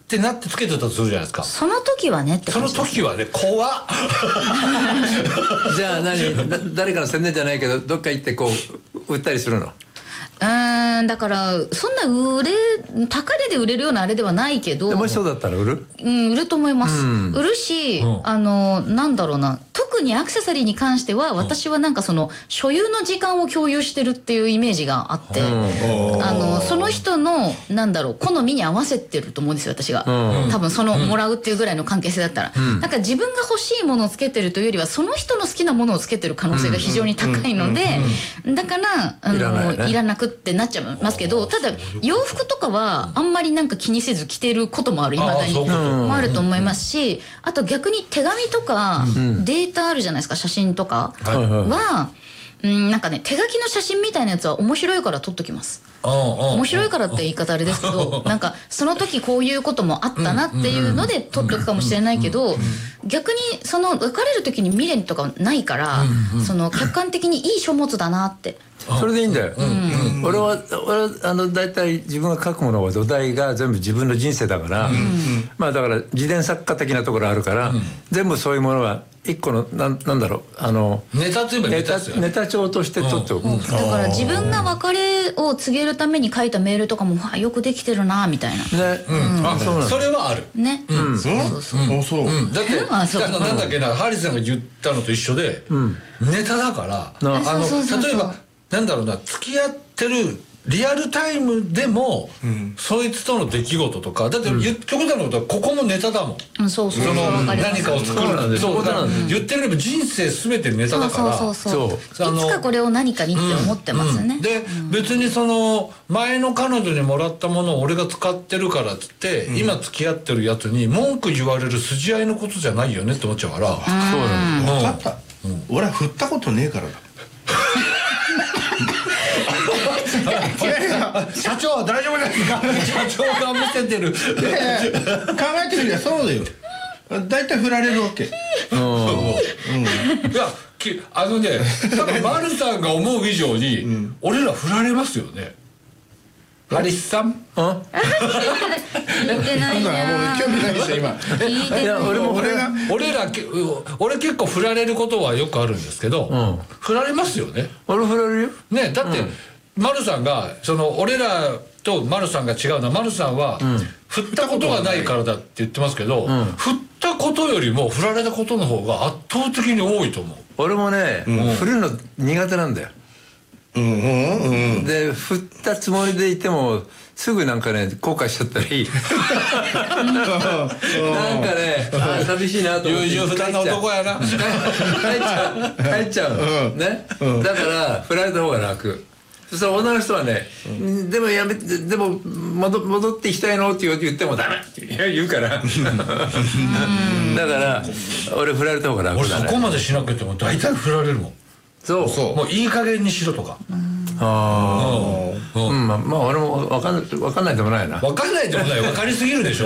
ってなってつけてたとするじゃないですか。 その時はねってその感じです。 時はね、怖っ。 じゃあ誰かの宣伝じゃないけどどっか行ってこう売ったりするの？ だからそんな高値で売れるようなあれではないけど、 もしそうだったら売る？ 売ると思います。売るし、なんだろうな、特にアクセサリーに関しては私はなんかその所有の時間を共有してるっていうイメージがあって、その人のなんだろう好みに合わせてると思うんですよ私が。多分そのもらうっていうぐらいの関係性だったら、なんか自分が欲しいものをつけてるというよりはその人の好きなものをつけてる可能性が非常に高いので、だからいらなくってなっちゃいますけど、ただ洋服とかはあんまりなんか気にせず着てることもある、未だにもあると思いますし、あと逆に手紙とかデータあるじゃないですか、写真とかはなんかね、手書きの写真みたいなやつは面白いから撮っときます。面白いからって言い方あれですけど、なんかその時こういうこともあったなっていうので撮っとくかもしれないけど、逆にその別れる時に未練とかないから、その客観的にいい書物だなって。 それでいいんだよ。俺はだいたい自分が書くものは土台が全部自分の人生だから、まあだから自伝作家的なところあるから、全部そういうものは一個のなんだろう、 ネタといえばネタですよね。 ネタ帳として取っておく。 だから自分が別れを告げるために書いたメールとかもよくできてるなみたいな。 ね、 それはあるね。 そうだってなんだっけな、ハリーさんが言ったのと一緒で、ネタだから例えばなんだろうな、付き合ってるリアルタイムでも、そいつとの出来事とかだって極端なことはここもネタだもん。 そうその何かを作るなんで、そうだ言ってみれば人生全てネタだから、 いつかこれを何かにって思ってますね。 で別にその前の彼女にもらったものを俺が使ってるからっつって、今付き合ってるやつに文句言われる筋合いのことじゃないよねって思っちゃうから。 そうなんだ。分かった。俺は振ったことねえからだ。社長は大丈夫ですか？ 社長が見せてる。 考えてみりゃそうだよ。大体振られるわけ。いや多分マルさんが思う以上に俺ら振られますよね。ハリスさん？ 聞いてないな。 もう興味ないでしょ今。 いや俺結構振られることはよくあるんですけど、振られますよね。 俺振られるよ。 ね、だってマルさんがその俺らとマルさんが違うのは、マルさんは振ったことがないからだって言ってますけど、振ったことよりも振られたことの方が圧倒的に多いと思う。 俺もね、振るの苦手なんだよ。で振ったつもりでいてもすぐなんかね後悔しちゃったりなんかね寂しいなと思って優柔不断な男やな。 帰っちゃうね。だから振られた方が楽。そしたら女の人はね、でもやめて、でも戻っていきたいのって言ってもダメって言うからだから俺振られた方が楽だね。 俺そこまでしなくても大体振られるもん。 そうもういい加減にしろとか。 まあ俺も分かんないでもないな。 分かんないでもない、分かりすぎるでしょ。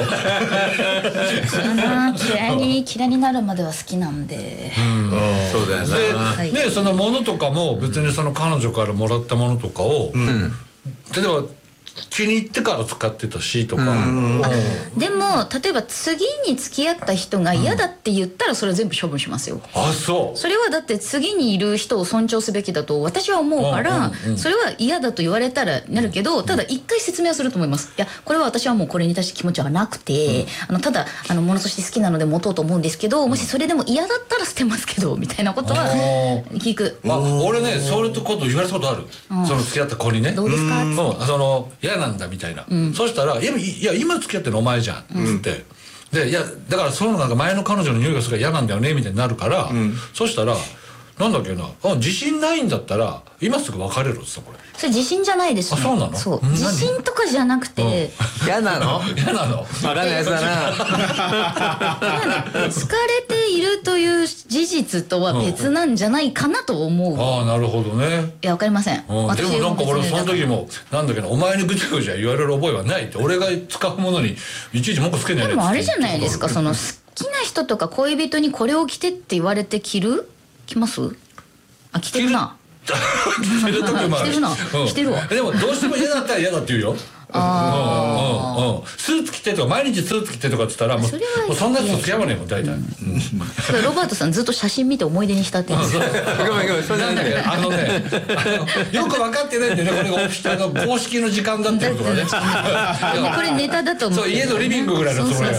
嫌いになるまでは好きなんで。 そうだよな。 でそのものとかも別にその彼女からもらったものとかを例えば気に入ってから使ってたしとか。 でも例えば次に付き合った人が嫌だって言ったらそれ全部処分しますよ。 そう。 それはだって次にいる人を尊重すべきだと私は思うから、それは嫌だと言われたらなるけど、ただ一回説明はすると思います。いやこれは私はもうこれに対して気持ちはなくて、ただ物として好きなので持とうと思うんですけど、もしそれでも嫌だったら捨てますけどみたいなことは聞く。 俺ねそういうこと言われたことある。その付き合った子にね、 どうですか？ その嫌なんだみたいな。そしたら「いや今付き合ってるのお前じゃん」っつって。でいやだからそういうのなんか前の彼女の匂いがするから嫌なんだよねみたいになるから、そしたらなんだっけな、自信ないんだったら今すぐ別れろってさ。これそれ自信じゃないですね。 そうなの？ そう自信とかじゃなくて嫌なの？ 嫌なの？ 分かんないやつだな。 好かれているという事実とは別なんじゃないかなと思う。 なるほどね。 いや分かりません。 でもなんか俺その時もなんだっけな、お前にぐちゃぐちゃ言われる覚えはないって、俺が使うものにいちいち文句つけないで。 でもあれじゃないですか、その好きな人とか恋人にこれを着てって言われて着ます？着てるな。 着てる時もある。 着てるな。着てるわ。 でもどうしても嫌だったら嫌だって言うよ。 スーツ着てとか毎日スーツ着てとかって言ったらもうそんな人付き合わねえもん大体。 ロバートさんずっと写真見て思い出にしたって。ごめんごめん、それなんだけどよく分かってないんでね、これがオフィシャルの公式の時間だってことがね。 これネタだと思う。 そう、家のリビングぐらいのつもりが。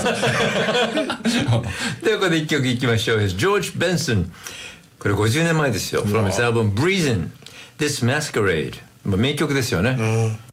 ということで一曲いきましょう。ジョージ・ベンソン、これ50年前ですよ。From his album Breezin', This Masquerade。名曲ですよね。